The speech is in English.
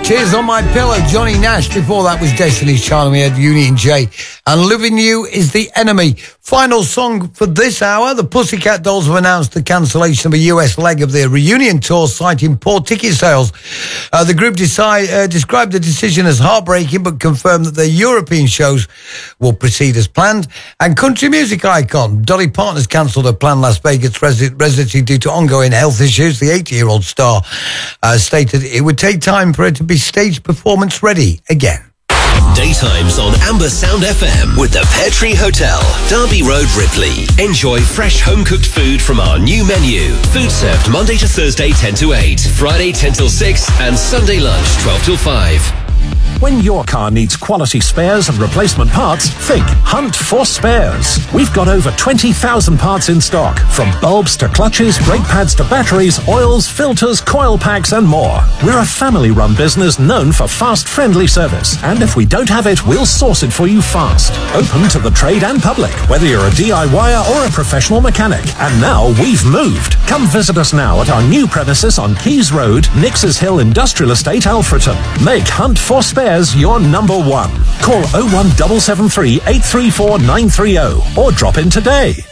Tears on My Pillow, Johnny Nash. Before that was Destiny's Child, we had Union J. And Loving You Is the Enemy. Final song for this hour. The Pussycat Dolls have announced the cancellation of a US leg of their reunion tour, citing poor ticket sales. The group described the decision as heartbreaking, but confirmed that their European shows will proceed as planned. And country music icon Dolly Parton has cancelled her planned Las Vegas residency due to ongoing health issues. The 80-year-old star stated it would take time for her to be stage performance ready again. Daytimes on Amber Sound FM with the Pear Tree Hotel, Derby Road, Ripley. Enjoy fresh home-cooked food from our new menu. Food served Monday to Thursday 10 to 8, Friday 10 till 6 and Sunday lunch 12 till 5. When your car needs quality spares and replacement parts, think Hunt for Spares. We've got over 20,000 parts in stock, from bulbs to clutches, brake pads to batteries, oils, filters, coil packs and more. We're a family-run business known for fast, friendly service. And if we don't have it, we'll source it for you fast. Open to the trade and public, whether you're a DIYer or a professional mechanic. And now we've moved. Come visit us now at our new premises on Keys Road, Nix's Hill Industrial Estate, Alfreton. Make Hunt for Spares your number one. Call 01773 834 930 or drop in today.